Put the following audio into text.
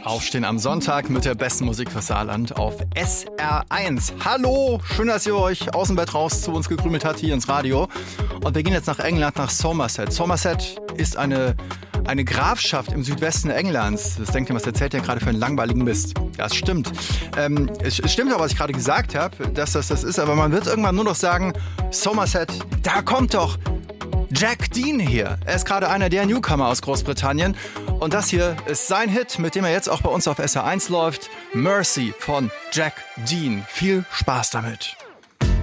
Aufstehen am Sonntag mit der besten Musik für Saarland auf SR1. Hallo, schön, dass ihr euch aus dem Bett raus zu uns gekrümelt habt hier ins Radio. Und wir gehen jetzt nach England, nach Somerset. Somerset ist eine Grafschaft im Südwesten Englands. Das denkt ihr, was erzählt ihr gerade für einen langweiligen Mist? Ja, es stimmt. Es stimmt auch, was ich gerade gesagt habe, dass das ist. Aber man wird irgendwann nur noch sagen, Somerset, da kommt doch Jack Dean her. Er ist gerade einer der Newcomer aus Großbritannien. Und das hier ist sein Hit, mit dem er jetzt auch bei uns auf SR1 läuft. Mercy von Jack Dean. Viel Spaß damit.